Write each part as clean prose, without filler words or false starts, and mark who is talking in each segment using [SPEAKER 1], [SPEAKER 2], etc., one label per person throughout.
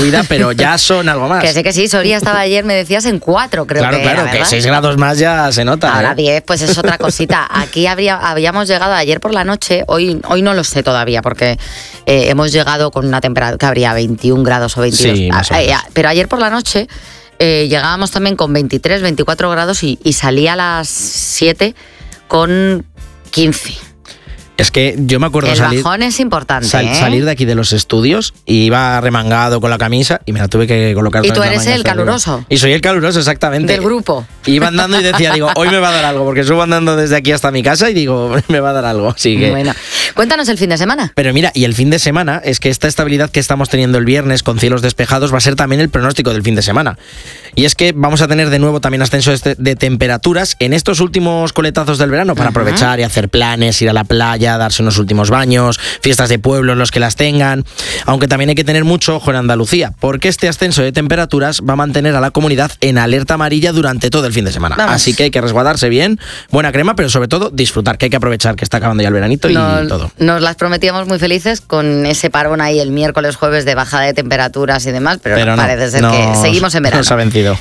[SPEAKER 1] vida, pero ya son algo más.
[SPEAKER 2] Que sí, Soria estaba ayer, me decías, en 4, creo que era,
[SPEAKER 1] Claro, que 6 grados más ya se nota.
[SPEAKER 2] Ahora 10, pues es otra cosita. Aquí habíamos llegado ayer por la noche, hoy no lo sé todavía, porque hemos llegado con una temperatura que habría 21 grados o 22.
[SPEAKER 1] Sí, más o menos.
[SPEAKER 2] Pero ayer por la noche llegábamos también con 23, 24 grados y salía a las 7 con 15.
[SPEAKER 1] Es que yo me acuerdo
[SPEAKER 2] el bajón es importante,
[SPEAKER 1] salir de aquí de los estudios y iba remangado con la camisa y me la tuve que colocar.
[SPEAKER 2] Y tú eres el caluroso.
[SPEAKER 1] Y soy el caluroso, exactamente.
[SPEAKER 2] Del grupo.
[SPEAKER 1] Iba andando y decía, hoy me va a dar algo, porque subo andando desde aquí hasta mi casa y digo, me va a dar algo. Así que...
[SPEAKER 2] Bueno, cuéntanos el fin de semana.
[SPEAKER 1] Pero mira, y el fin de semana es que esta estabilidad que estamos teniendo el viernes con cielos despejados va a ser también el pronóstico del fin de semana. Y es que vamos a tener de nuevo también ascenso de temperaturas en estos últimos coletazos del verano para aprovechar y hacer planes, ir a la playa, darse unos últimos baños, fiestas de pueblo, los que las tengan. Aunque también hay que tener mucho ojo en Andalucía, porque este ascenso de temperaturas va a mantener a la comunidad en alerta amarilla durante todo el fin de semana. Vamos. Así que hay que resguardarse bien, buena crema, pero sobre todo disfrutar, que hay que aprovechar que está acabando ya el veranito y todo.
[SPEAKER 2] Nos las prometíamos muy felices con ese parón ahí el miércoles, jueves de bajada de temperaturas y demás, pero no, parece ser que seguimos en verano.
[SPEAKER 1] Nos ha vencido.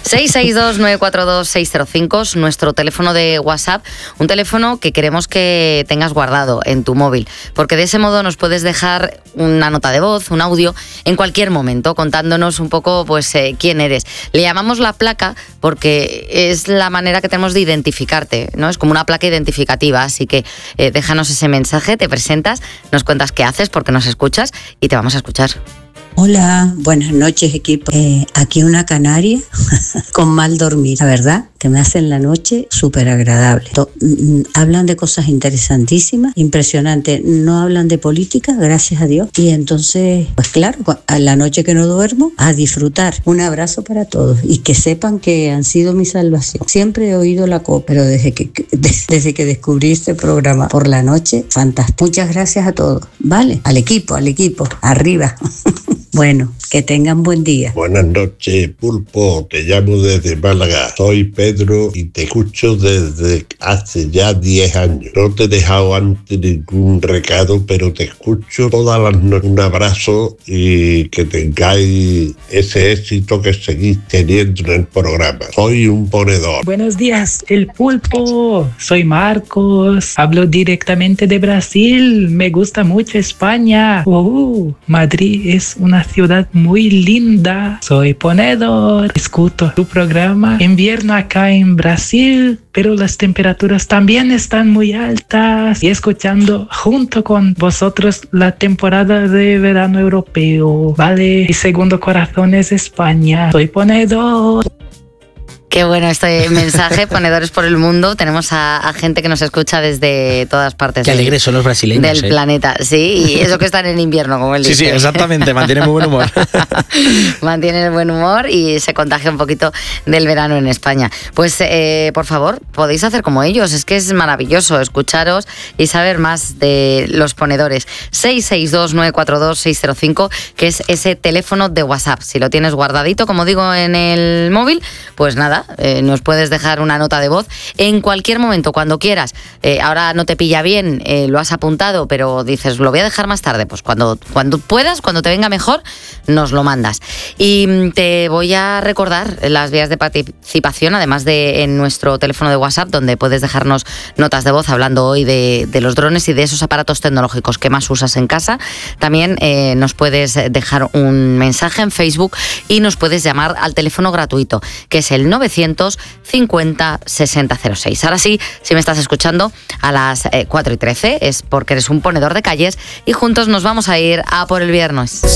[SPEAKER 2] 662-942-605 es nuestro teléfono de WhatsApp, un teléfono que queremos que tengas guardado en tu móvil, porque de ese modo nos puedes dejar una nota de voz, un audio, en cualquier momento, contándonos un poco pues quién eres. Le llamamos la placa porque es la manera que tenemos de identificarte, ¿no? Es como una placa identificativa, así que déjanos ese mensaje, te presentas, nos cuentas qué haces, por qué nos escuchas y te vamos a escuchar.
[SPEAKER 3] Hola, buenas noches equipo. Aquí una canaria con mal dormir, la verdad que me hacen la noche súper agradable. Hablan de cosas interesantísimas, impresionantes, no hablan de política, gracias a Dios. Y entonces, pues claro, a la noche que no duermo, a disfrutar. Un abrazo para todos y que sepan que han sido mi salvación. Siempre he oído la COPE, pero desde que descubrí este programa por la noche, fantástico. Muchas gracias a todos, ¿vale? Al equipo, arriba. Bueno, que tengan buen día.
[SPEAKER 4] Buenas noches, Pulpo. Te llamo desde Málaga. Soy Pedro y te escucho desde hace ya 10 años. No te he dejado antes ningún recado, pero te escucho todas las noches. Un abrazo y que tengáis ese éxito que seguís teniendo en el programa. Soy un ponedor.
[SPEAKER 5] Buenos días, el Pulpo. Soy Marcos. Hablo directamente de Brasil. Me gusta mucho España. Madrid es una ciudad muy linda. Soy ponedor. Escucho tu programa. Invierno acá en Brasil, pero las temperaturas también están muy altas. Y escuchando junto con vosotros la temporada de verano europeo. Vale, mi segundo corazón es España. Soy ponedor.
[SPEAKER 2] Qué bueno este mensaje, ponedores por el mundo. Tenemos a gente que nos escucha desde todas partes.
[SPEAKER 1] Qué alegres son los brasileños
[SPEAKER 2] del planeta. Sí, y eso que están en invierno, como él dice.
[SPEAKER 1] Sí, exactamente, mantienen muy buen humor.
[SPEAKER 2] Mantienen el buen humor y se contagia un poquito del verano en España. Pues, por favor, podéis hacer como ellos. Es que es maravilloso escucharos y saber más de los ponedores. 662-942-605, que es ese teléfono de WhatsApp. Si lo tienes guardadito, como digo, en el móvil, pues nada, nos puedes dejar una nota de voz en cualquier momento, cuando quieras. Ahora no te pilla bien, lo has apuntado, pero dices, lo voy a dejar más tarde. Pues cuando puedas, cuando te venga mejor, nos lo mandas. Y te voy a recordar las vías de participación, además de en nuestro teléfono de WhatsApp, donde puedes dejarnos notas de voz hablando hoy de los drones y de esos aparatos tecnológicos que más usas en casa. También nos puedes dejar un mensaje en Facebook y nos puedes llamar al teléfono gratuito, que es el 950-6006. Ahora sí, si me estás escuchando a las 4:13, es porque eres un ponedor de calles y juntos nos vamos a ir a por el viernes.